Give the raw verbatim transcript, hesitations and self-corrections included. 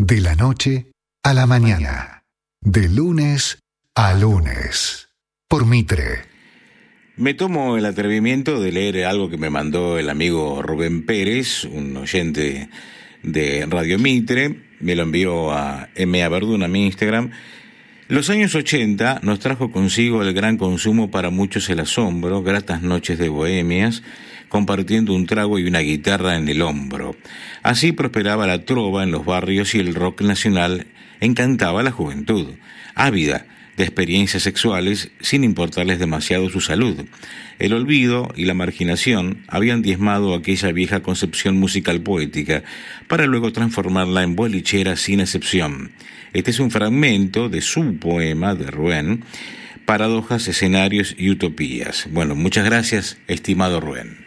De la noche a la mañana. De lunes a lunes. Por Mitre. Me tomo el atrevimiento de leer algo que me mandó el amigo Rubén Pérez, un oyente de Radio Mitre. Me lo envió a M A Verduna, a mi Instagram. Los años ochenta nos trajo consigo el gran consumo, para muchos el asombro, gratas noches de bohemias, compartiendo un trago y una guitarra en el hombro. Así prosperaba la trova en los barrios y el rock nacional encantaba a la juventud, ávida de experiencias sexuales sin importarles demasiado su salud. El olvido y la marginación habían diezmado aquella vieja concepción musical poética para luego transformarla en bolichera sin excepción. Este es un fragmento de su poema de Rubén, Paradojas, Escenarios y Utopías. Bueno, muchas gracias, estimado Rubén.